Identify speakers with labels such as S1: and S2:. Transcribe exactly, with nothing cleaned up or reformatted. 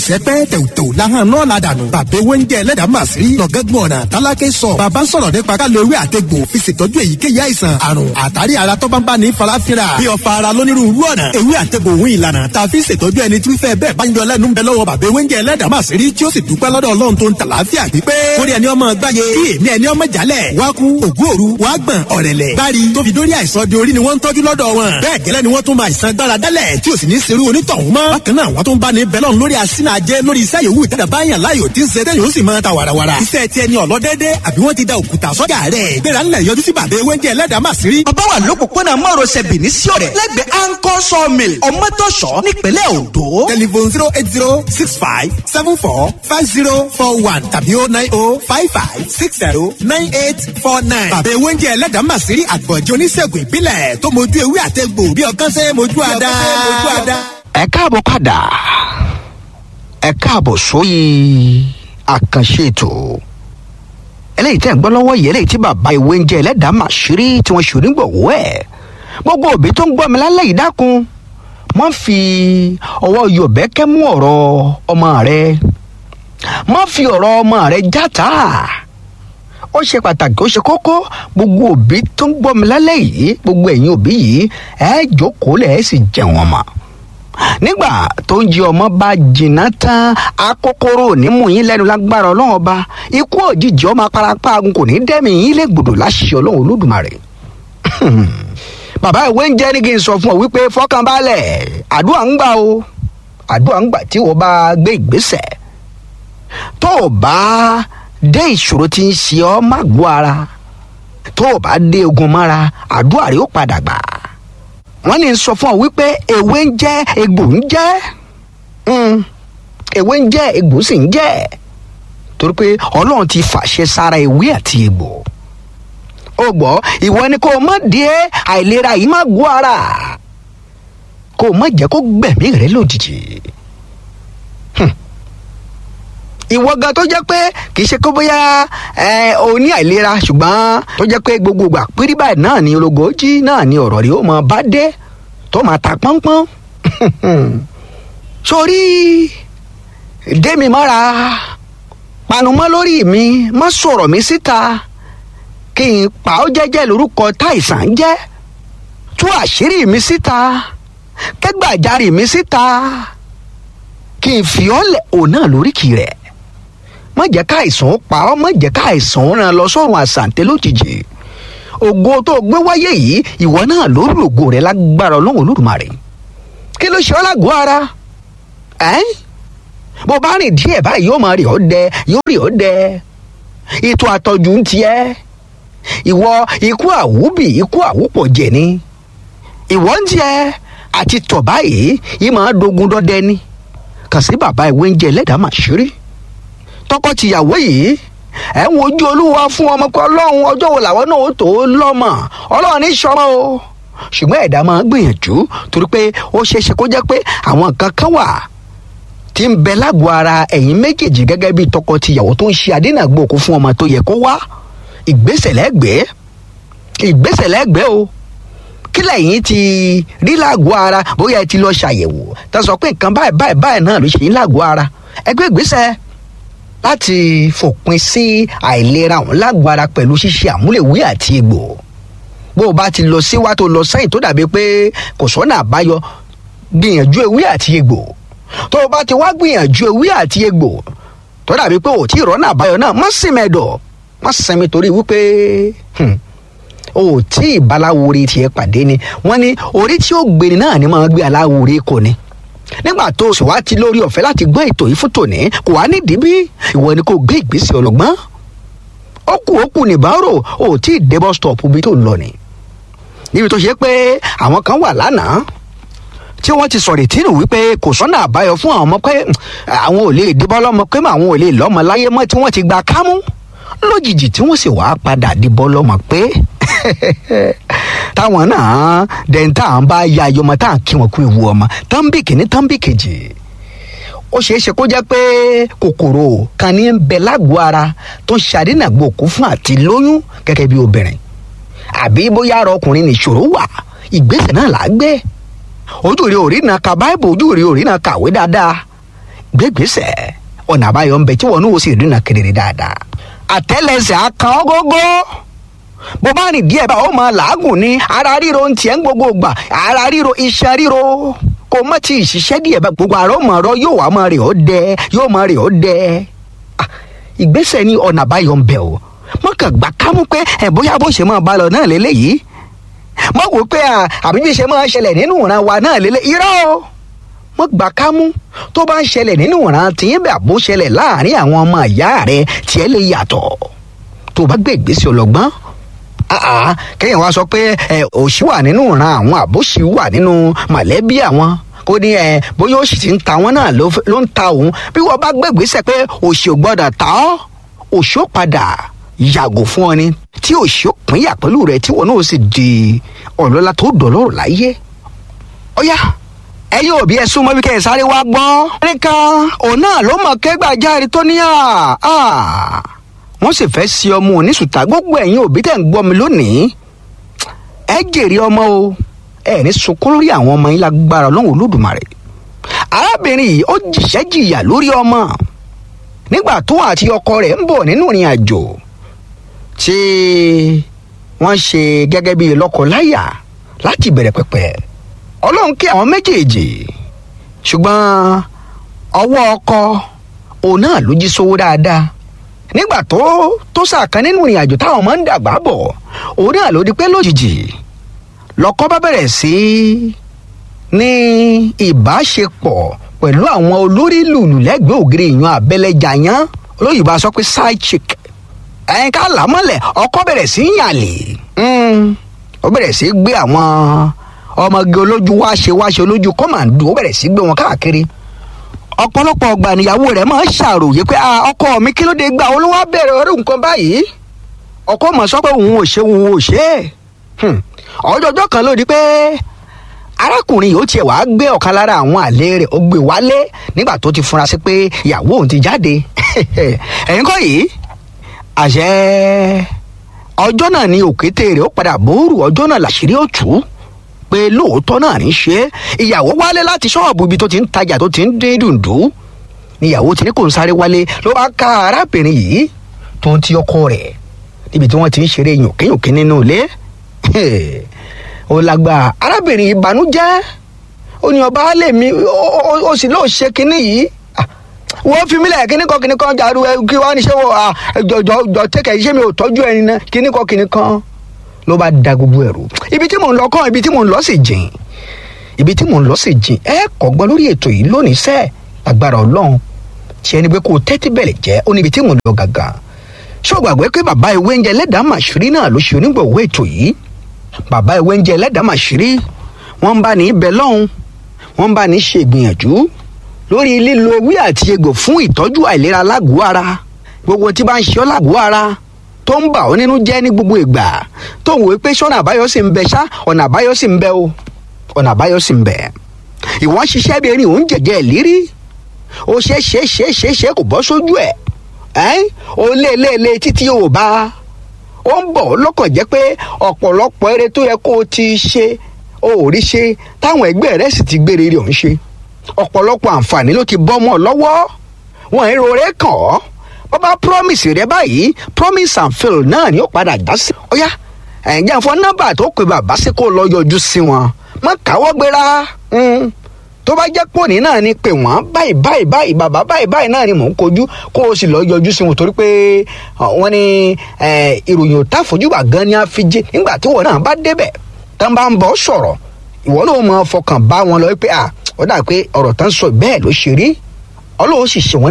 S1: sẹ́pẹ́ tẹ̀wùtẹ̀wù láhàn náà ládàánù. bàbá ewé ń jẹ́ ẹlẹ́dàá màsírí lọ́gẹ́gbọ̀n ọ̀nà tálákẹ́ sọ. bàbá sọ̀rọ̀ nípa ká lo ewé àtegbò fi ṣètọ́jú èyíkéyìí àìsàn àrùn àtàrí ara tó bá ń bá ní farafinra. bí ọ̀fà ara lónírúurú ọ̀nà ewé àtegbò òun ìlànà tá a fi ṣètọ́jú ẹni tí fẹ́ bẹ́ẹ̀ bá ń yọ lẹ́nu ń bẹ lọ́wọ́ bàbá ewé ń jẹ́ ẹlẹ́dàá màsírí tí ó sì dúpẹ́ lọ́dọ̀ Ọlọ́run tó ń tàlàáfíà pípé. kórè ẹni ọmọ gbáyé kí èmi ẹni ọmọ jálẹ̀ wá kú ògún òru wá gbọ̀n ọ̀rẹ̀lẹ̀. bári tó fi dórí àìsàn di orí ni wọ́n ń tọ́jú lọ́dọ̀ wọn. bẹ́ẹ̀ gẹ́lẹ́ ni wọ́n tún máa ìsan gbára dálẹ̀ tí ò sì ní serú onítọ̀hún mọ́. bákan náà wọ́n tún bá ní bẹ́lọ̀ lórí asínà ajẹ́ lórí iṣẹ́ yòówù ìtajà báyàn láyò tí ń ṣe tẹ́yìn ó sì máa ta wàràwàrà. iṣẹ́ tiẹ̀ ni ọ̀lọ́dẹ́dẹ́ àbí wọ́n ti da òkúta sọ́jà rẹ̀. gbéra ńlẹ̀ yọjú sí bàbá ewé ń jẹ́ ẹlẹ́dàá màsírí.
S2: bàbá wà lópòpónà márosẹ̀ Benin sí Ọ̀rẹ́ lẹ́gbẹ̀ẹ́ Anchor Sawmill Ọmọtọ́ṣọ́ nípínlẹ̀ Ondo.
S1: telephone zero eight zero six five seven four five zero four one tàbí oh nine oh five five six zero nine eight four nine. bàbá ewé ń jẹ́ ẹlẹ́dàá màsírí àgbọ̀njẹ́ oníṣègùn ìbílẹ̀ tó mojú ewé àtẹ̀gbò bí ọkàn ṣe mojú àdá.
S3: ẹ káàbọ̀ padà ẹ káàbọ̀ sóyè àkànṣe ètò eléyìí tẹ́ ń gbọ́ lọ́wọ́ yìí eléyìí tí bàbá ewé ń jẹ́ ẹlẹ́dàá màsírí tí wọ́n ṣòrí gbọ̀wọ́ ẹ̀ gbogbo òbí tó ń gbọ́ mi lálẹ́ yìí dákun wọ́n fi ọwọ́ yọ̀bẹ́kẹ́ mú ọ̀rọ̀ ọmọ rẹ má fi ọ̀rọ̀ ọmọ rẹ játa ó ṣe pàtàkì ó ṣe kókó gbogbo òbí tó ń gbọ́ mi lálẹ́ yìí gbogbo ẹ̀yin òbí yìí ẹ jókòó lẹ̀ ẹ sì jẹun ọmọ nígbà tó ń jí ọmọ bá jìnnà tán akókóró onímù yín lẹ́nu lágbára ọlọ́run ọba ikú òjijì ọmọ aparapá agun kò ní dẹ́mi yín lè gbòdò láṣẹ ọlọ́run olódùmarè bàbá ìwé ń jẹ́ ní kí n sọ fún ọ wípé fọkànbalẹ̀ àdúrà ń gbà o àdúrà ń gbà tí wọ́n bá gbé ìgbésẹ̀ tó o bá dé ìṣòro tí ń ṣe ọ́ má gbọ́ ara tó o bá dé ogun mọ́ra àdúrà rẹ̀ ó padà gbà wọ́n ní sọ fún ọ wípé ewé ń jẹ́ egbò ń jẹ́ ewé ń jẹ́ egbò sì ń jẹ́ torí pé ọlọ́run ti fàṣẹ sára ewé àti egbò ó gbọ́ ìwọ ni kó o má dé àìlera yìí má gbọ́ ara kó o má jẹ́ kó gbẹ̀mí rẹ lójijì ìwọ gan tó jẹ́ pé kì í ṣe kó bóyá ẹ o ní àìlera ṣùgbọ́n tó jẹ́ pé gbogbo ìgbà pírí báyìí náà ni ológójì náà ni ọ̀rọ̀ rí ó mọ bá dé tó máa ta pọ́npọ́n sórí démi mọ́ra panumọ́ lórí mi má sọ̀rọ̀ mi síta kí n pa ọ́ jẹ́jẹ́ lórúkọ táìsàn jẹ́ tú àṣírí mi síta kẹ́gbàjarì mi síta kí n fi ọ́ lẹ̀ òun náà lóríkì rẹ̀ má jẹ́ káìsàn pa ọ́ má jẹ́ káìsàn ràn lọ sọ́run àṣàǹtẹ̀ lójijì ògo tó gbé wáyé yìí ìwọ náà ló lògo rẹ̀ lágbára Ọlọ́run Olódùmarè kí ló ṣe ọ́ lágọ̀ọ́ ara ẹ́ bó bá rìn díẹ̀ báyìí yóò máa rí ọ́ dẹ yóò rí ọ́ dẹ ètò àtọ́jú ń tiẹ́ ìwọ ikú àwúbì ikú àwúpọ̀ jẹ̀ ni ìwọ ń tiẹ́ àti tọ̀ báyìí yìí máa dogun dọ́dẹ ni kàn sí bàbá ìwé ń jẹ́ ẹlẹ́dàá màsírí tọkọ-tìyàwó yìí ẹ ń wojú olúwa fún ọmọ kan ọlọ́run ọjọ́ wo làwọn náà ó tó lọ́mọ ọlọ́run ní sọmọ o ṣùgbọ́n ẹ̀dá máa gbìyànjú torí pé ó ṣeéṣe kó jẹ́ pé àwọn nǹkan kan wà tí ń bẹ lágọ̀ọ́ ara ẹ̀yin méjèèjì gẹ́gẹ́ bí tọkọ-tìyàwó tó ń ṣe àdínàgbòkú fún ọmọ tó yẹ kó wá ìgbésẹ̀ lẹ́gbẹ̀ẹ́ ìgbésẹ̀ lẹ́gbẹ̀ẹ́ o kí lẹ́yìn ti rí lágọ̀ọ́ ara bóyá ẹ ti lọ ṣàyẹ̀wò tá a sọ pé nǹkan báyìí báyìí báyìí náà ló ṣe yín lágọ̀ọ́ ara ẹgbẹ́ ìgbésẹ̀ láti fòpin sí àìlera ọ̀hún lágọ̀ọ́ ara pẹ̀lú ṣíṣe àmúlẹ̀wé àti egbò bó o bá ti lọ síwá tó lọ sẹ́yìn tó dàbí pé kò sọ́nà àbáyọ gbìyànjú ewé àti egbò tó o bá ti wá gbìyànjú ewé àti egbò tó dàbí pé ò tí ì rọ́nà àbáyọ náà má sì mẹ́dọ̀ má sẹ́mi torí wípé o ò tí ì baláwore tiẹ̀ pàdé ni wọ́n ní orí tí ó gbéni náà ni máa gbé aláwore kò ní nígbà tó o sì wá ti lórí ọ̀fẹ́ láti gbọ́ ètò yìí fún tòní kò wá nídìí bí ìwọ ni kò gbé ìgbésẹ̀ ọlọ́gbọ́n ó kù ó kù nìbárò ò tí ì dé bus stop bí tó ń lọ ni níbi tó ṣe pé àwọn kan wà lánàá tí wọ́n ti sọ̀rọ̀ ìtìrù wípé kò sọ́nà àbáyọ fún àwọn ọmọ pé àwọn ò lè dìbọ́ lọ́mọ pé àwọn ò lè lọ́mọ láyé mọ́ tí wọ́n ti gba kámú lójijì tí wọ́n sì wá padà dìbọ́ lọ́mọ pé táwọn náà dẹ̀ntà ń bá ya ayọmọ tá à ń kí wọn kú ewu ọmọ tánbì kìíní tánbì kejì ó ṣeé ṣe kó jẹ́ pé kòkòrò kan ní ń bẹ lágọ̀ọ́ ara tó ń ṣàdínàgbòkú fún àti lóyún gẹ́gẹ́ bí obìnrin àbí bóyá ara ọkùnrin nìṣòro wà ìgbésẹ̀ náà là á gbé ojú rí orí náà ka báìbù ojú rí orí náà kàwé dáadáa gbégbèsè ọ̀nà àbáyọ ń bẹ tí wọn náà sì rìnà kedere dáadáa. àtẹ́lẹsẹ̀ akan ọgógó bó bá rìn díẹ̀ bá ó máa làágùn ní ara ríro ń tiẹ̀ ń gbogbo gbà ara ríro iṣan ríro kò má ti ṣiṣẹ́ díẹ̀ bá gbogbo àrọ́ mọ̀ọ́rọ́ yóò wá máa rè ó dẹ yóò máa rè ó dẹ. ìgbésẹ̀ ní ọ̀nà àbáyọ ń bẹ o mọ̀ kàn gbà kámú pé ẹ̀ bóyá bó ṣe máa bá lọ náà lélẹ́yìí mọ̀ wò pé àbí bí ṣe máa ṣẹlẹ̀ nínú ìran wa náà lélẹ́ irọ́ o mọ̀ gbà kámú tó bá ń ṣẹlẹ̀ nínú ìran tìyín bẹ́ẹ̀ bó ṣẹlẹ̀ láàrin àwọn ọmọ ìyá rẹ tiẹ̀ lè yàtọ̀ tó bá gbé ìgbésẹ̀ ọlọ́gbọ́n kéèyàn wá sọ pé òṣì wà nínú ìran àwọn àbóṣì wà nínú mọ̀lẹ́bí àwọn kó ní ẹ bóyá òṣì ti ń ta wọn náà ló ń ta òun bí wọ́n bá gbé ìgbésẹ̀ pé òṣì ò gbọ́dọ̀ ta ọ́ òṣì ó padà yàgò fún ọ ni tí òṣì ó pínyà pẹ̀lú rẹ tí wọn náà sì di ọlọ́lá tó dọ̀lọ́rọ̀ láyé. ọ̀yá ẹ̀yin òbí ẹ súnmọ́ bí kẹ́ ẹ sáré wá gbọ́. nìkan òun náà ló mọ̀ kẹ́gbàjáre tó ní à wọ́n sì fẹ́ sí ọmọ oníṣùtà gbogbo ẹ̀yin òbí tẹ̀ ń gbọ́ mi lónìí ẹ jèrè ọmọ o ẹ ní sunkún lórí àwọn ọmọ yín lágbára Ọlọ́run Olódùmarè. arábìnrin yìí ó jìṣẹ́ jìyà lórí ọmọ nígbà tó àti ọkọ rẹ̀ ń bọ̀ nínú ìrìn àjò tí wọ́n ṣe gẹ́gẹ́ bíi lọ́kọláya láti bẹ̀rẹ̀ pẹ̀pẹ̀ Ọlọ́run kí àwọn méjèèjì ṣùgbọ́n ọwọ́ ọkọ òun náà ló jí sówó dáadáa nígbà tó tó sàkán nínú ìrìn àjò táwọn máa ń dàgbà bọ̀ òun náà ló di pé lójijì lọ́kọ bá bẹ̀rẹ̀ sí ní ìbáṣepọ̀ pẹ̀lú àwọn olórí lùlù lẹ́gbẹ̀ẹ́ ògiri ìyan abẹ́lẹ́jà yán olóyìnbó sọ pé side chick ẹ̀yin ká là mọ́lẹ̀ ọkọ bẹ̀rẹ̀ sí yànlè ó bẹ̀rẹ̀ sí gbé àwọn ọmọge olójú wáṣe wáṣe olójú kọ́màndù ó bẹ̀rẹ̀ sí gbé wọn káàkiri ọ̀pọ̀lọpọ̀ ọgbà níyàwó rẹ̀ máa ń ṣàròyé pé ọkọ mi kí ló dé gbà ó ló wá bẹ̀rẹ̀ orí nǹkan báyìí ọkọ mọ̀ sọ pé òun ò ṣe òun ò ṣe ọjọ́jọ́ kan ló di pé arákùnrin yìí ó tiẹ̀ wàá gbé ọ̀kan lára àwọn àlè rẹ̀ ó gbé wálé nígbà tó ti fura sí pé ìyàwó òun ti jáde ẹ̀yin kọ́ yìí àṣẹ ọjọ́ náà ni òkété rẹ̀ ó padà bóòrù ọjọ́ náà làṣírí ó tú pé lóòótọ́ náà ní ṣe ìyàwó wálé láti ṣọ́ọ̀bù ibi tó ti ń tajà tó ti ń dín dùndú níyàwó ti ní kò ń sáré wálé ló bá ká arábìnrin yìí tó ń ti ọkọ rẹ̀ níbi tí wọ́n ti ń ṣeré yòkéyòké nínú ilé ó lágbá arábìnrin ìbànújẹ́ ó ní ọba alẹ́ mi ó sì lóò ṣe kinní yìí wọ́n fi mílẹ̀ kinní kan kinní kan jàrú kí wọ́n á ní ṣé wọ́n jọjọ tẹ́kẹ̀ iṣẹ́ mi ò tọ́jú ẹni náà kinní kan kinní kan ló bá da gbogbo ẹ̀rù ibi tí mò ń lọ kàn ibi tí mò ń lọ sì jìn ibi tí mò ń lọ sì jìn ẹ kọ́gbọ́n lórí ètò yìí lónìí sẹ́ẹ̀ agbára Ọlọ́run tí ẹni pé kó o tẹ́tí bẹ̀rẹ̀ jẹ́ ó níbi tí mò ń lọ gàgà ṣó gbàgbé pé bàbá ìwé oúnjẹ Ẹlẹ́dàá Màṣírí náà ló ṣe onígbọ̀wọ́ ètò yìí bàbá ìwé oúnjẹ Ẹlẹ́dàá Màṣírí wọ́n ń bá ní ibẹ̀ lọ́hùn wọ́n ń bá ní ṣe ìgbìyànjú lórí lílo ewé àti egbò fún ìtọ́jú àìlera lágọ̀ọ́ ara gbogbo tí bá ń ṣe ọ́ lágọ̀ọ́ ara tó ń bà ọ́ nínú jẹ́ ní gbogbo ìgbà tó ń wò pé ṣọ́nà àbáyọ sì ń bẹ ṣá ọ̀nà àbáyọ sì ń bẹ o ọ̀nà àbáyọ sì ń bẹ ìwọ́n ṣiṣẹ́ bí erin òun jẹ̀jẹ̀ ìlérí ó ṣe ṣe ṣe ṣe ṣe kò bọ́ sójú ẹ̀ ẹ́ ó lé lé lé títí ò bá ó ń bọ̀ lọ́kàn jẹ́ pé ọ̀pọ̀lọpọ̀ eré tó yẹ kó o ti ṣe o ò rí ṣe táwọn ẹgbẹ́ rẹ̀ sì ti gbére rẹ̀ ń ṣe ọ̀pọ̀lọpọ̀ àǹfààní ló ti bọ́ mọ́ ọ lọ́wọ́ wọn èrò rẹ̀ kàn ọ́ wọ́n bá promise rẹ báyìí promise and fail náà ni ó padà já sí. ó yá ẹ̀ǹjẹ́ fún nọ́mbà tó pe bàbá sí kó lọ yọjú sí wọn má káwọ́ gbéra tó bá jẹ́ pòní náà ni pè wọ́n báyìí báyìí báyìí bàbá báyìí báyìí náà ni mò ń kojú kó o sì lọ yọjú sí wọn torí pé wọ́n ní ìròyìn òtá fojúbà gan ni a fi jí nígbà tí wọn náà bá débẹ̀ tán bá ń bọ̀ sọ̀rọ̀ ìwọ ló mọ fọkàn bá wọn lọ pé ó dà pé ọ̀rọ̀ tán sọ bẹ́ẹ̀ ló ṣe rí Ọlọ́run sì ṣe wọ́n